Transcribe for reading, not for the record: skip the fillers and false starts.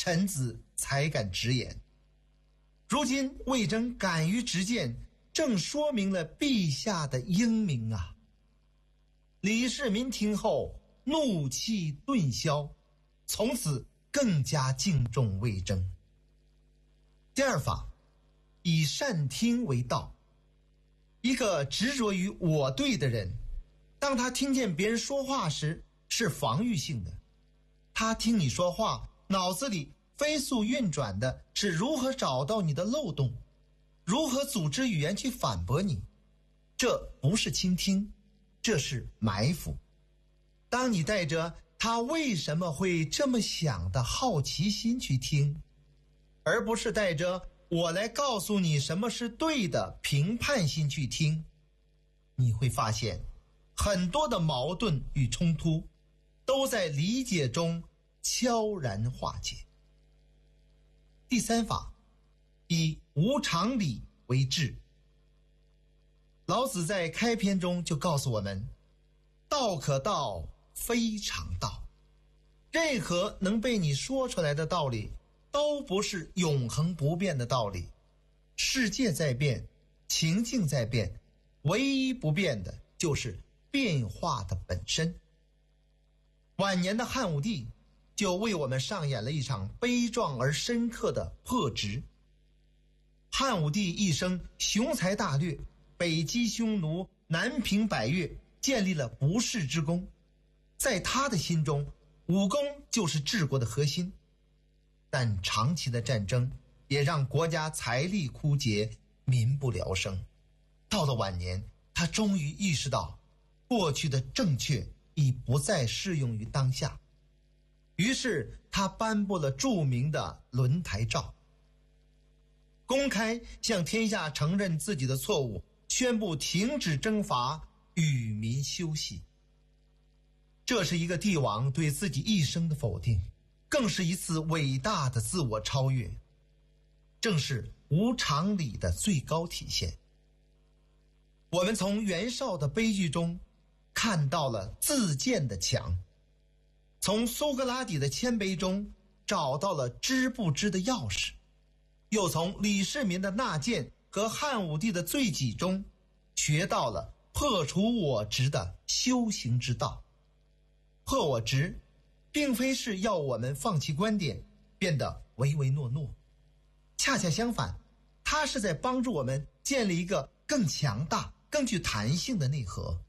臣子才敢直言。如今魏征敢于直谏，正说明了陛下的英明啊！李世民听后怒气顿消，从此更加敬重魏征。第二法，以善听为道。一个执着于我对的人，当他听见别人说话时是防御性的，他听你说话，脑子里飞速运转的是如何找到你的漏洞，如何组织语言去反驳你。这不是倾听，这是埋伏。当你带着他为什么会这么想的好奇心去听，而不是带着我来告诉你什么是对的评判心去听，你会发现很多的矛盾与冲突都在理解中悄然化解。第三法，以无常理为治。老子在开篇中就告诉我们，道可道，非常道。任何能被你说出来的道理都不是永恒不变的道理。世界在变，情境在变，唯一不变的就是变化的本身。晚年的汉武帝就为我们上演了一场悲壮而深刻的破执。汉武帝一生雄才大略，北击匈奴，南平百越，建立了不世之功。在他的心中，武功就是治国的核心。但长期的战争也让国家财力枯竭，民不聊生。到了晚年，他终于意识到过去的正确已不再适用于当下，于是他颁布了著名的轮台诏，公开向天下承认自己的错误，宣布停止征伐，与民休息。这是一个帝王对自己一生的否定，更是一次伟大的自我超越，正是无常理的最高体现。我们从袁绍的悲剧中看到了自见的强，从苏格拉底的谦卑中找到了知不知的钥匙，又从李世民的纳谏和汉武帝的罪己中学到了破除我执的修行之道。破我执并非是要我们放弃观点，变得唯唯诺诺，恰恰相反，它是在帮助我们建立一个更强大、更具弹性的内核。